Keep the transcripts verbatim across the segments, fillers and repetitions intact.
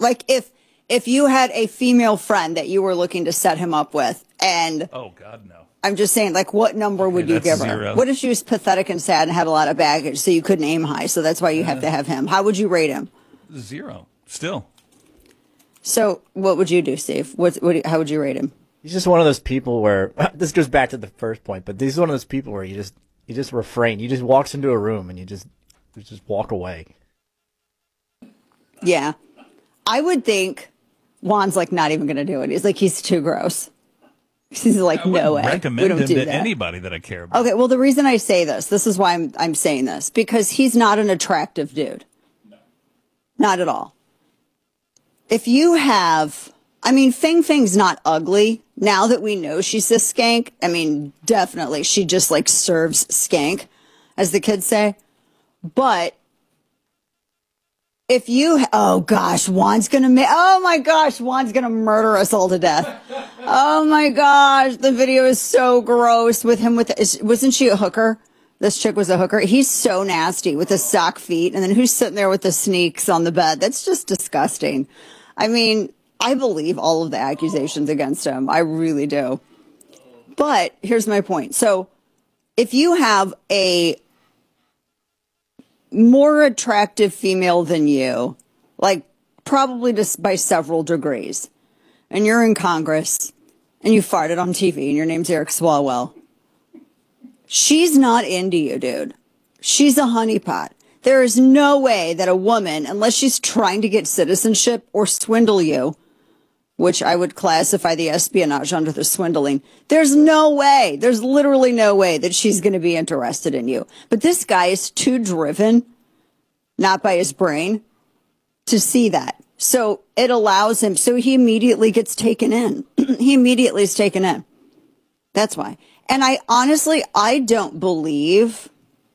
Like if if you had a female friend that you were looking to set him up with, and oh God, no. I'm just saying, like, what number would Okay, you give zero. her? What if she was pathetic and sad and had a lot of baggage, so you couldn't aim high, so that's why you have to have him? How would you rate him? Zero. Still. So what would you do, Steve? What, what, how would you rate him? He's just one of those people where this goes back to the first point, but he's one of those people where you just you just refrain. You just walks into a room and you just you just walk away. Yeah, I would think Juan's like not even going to do it. He's like he's too gross. He's like, no way. Recommend we don't him do to that. anybody that I care about. Okay, well, the reason I say this, this is why I'm I'm saying this, because he's not an attractive dude. No. Not at all. If you have, I mean, Fing Fing's not ugly. Now that we know she's a skank, I mean, definitely, she just like serves skank, as the kids say. But if you, oh gosh, Juan's gonna make, oh my gosh, Juan's gonna murder us all to death. Oh my gosh, the video is so gross with him with, is, wasn't she a hooker? This chick was a hooker. He's so nasty with the sock feet. And then who's sitting there with the sneaks on the bed? That's just disgusting. I mean, I believe all of the accusations against him. I really do. But here's my point. So if you have a more attractive female than you, like probably just by several degrees, and you're in Congress and you farted on T V and your name's Eric Swalwell, she's not into you, dude. She's a honeypot. There is no way that a woman, unless she's trying to get citizenship or swindle you, which I would classify the espionage under the swindling, there's no way, there's literally no way that she's going to be interested in you. But this guy is too driven, not by his brain, to see that. So it allows him, so he immediately gets taken in. He immediately is taken in. That's why. And I honestly, I don't believe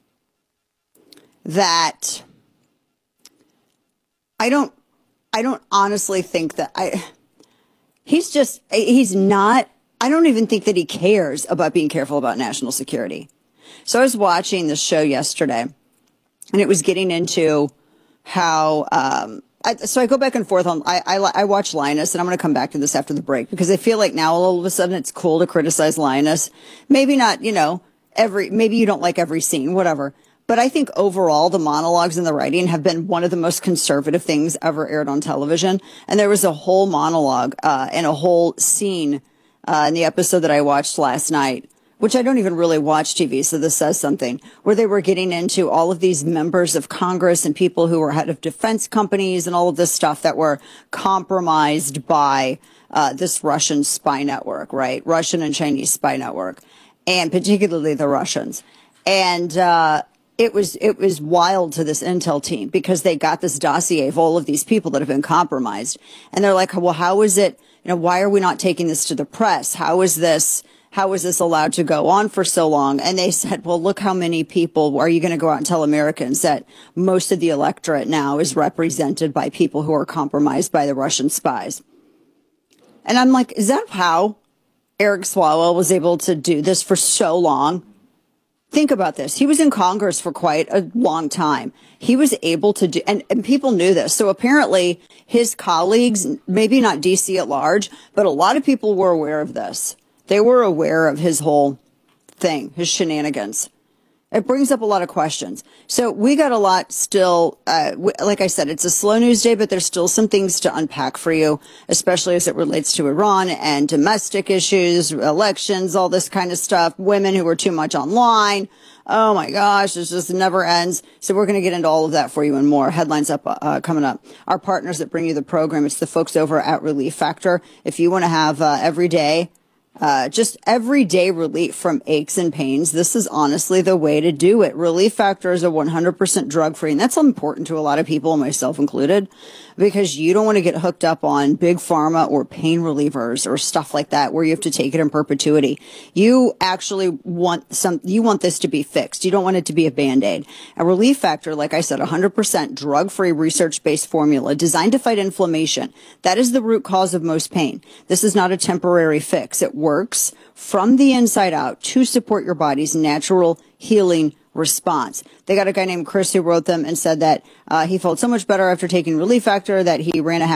that, I don't, I don't honestly think that I, he's just, he's not, I don't even think that he cares about being careful about national security. So I was watching this show yesterday, and it was getting into how, um, I, so I go back and forth on, I, I, I watch Linus, and I'm going to come back to this after the break, because I feel like now all of a sudden it's cool to criticize Linus. Maybe not, you know, every, maybe you don't like every scene, whatever. But I think overall, the monologues and the writing have been one of the most conservative things ever aired on television. And there was a whole monologue uh, and a whole scene uh, in the episode that I watched last night, which I don't even really watch T V, so this says something, where they were getting into all of these members of Congress and people who were head of defense companies and all of this stuff that were compromised by uh, this Russian spy network, right? Russian and Chinese spy network, and particularly the Russians. And uh It was it was wild to this intel team, because they got this dossier of all of these people that have been compromised. And they're like, well, how is it, you know, why are we not taking this to the press? How is this, how is this allowed to go on for so long? And they said, well, look how many people, are you going to go out and tell Americans that most of the electorate now is represented by people who are compromised by the Russian spies? And I'm like, is that how Eric Swalwell was able to do this for so long? Think about this. He was in Congress for quite a long time. He was able to do, and, and people knew this. So apparently his colleagues, maybe not D C at large, but a lot of people were aware of this. They were aware of his whole thing, his shenanigans. It brings up a lot of questions. So we got a lot still, uh, w- like I said, it's a slow news day, but there's still some things to unpack for you, especially as it relates to Iran and domestic issues, elections, all this kind of stuff, women who are too much online. Oh my gosh, it just never ends. So we're going to get into all of that for you and more. Headlines up, uh, coming up. Our partners that bring you the program, it's the folks over at Relief Factor. If you want to have uh, every day, Uh, just everyday relief from aches and pains, this is honestly the way to do it. Relief Factor is a one hundred percent drug-free, and that's important to a lot of people, myself included, because you don't want to get hooked up on big pharma or pain relievers or stuff like that where you have to take it in perpetuity. You actually want some, you want this to be fixed. You don't want it to be a Band-Aid. A Relief Factor, like I said, one hundred percent drug-free, research-based formula designed to fight inflammation. That is the root cause of most pain. This is not a temporary fix. It works from the inside out to support your body's natural healing response. They got a guy named Chris who wrote them and said that uh, he felt so much better after taking Relief Factor that he ran a half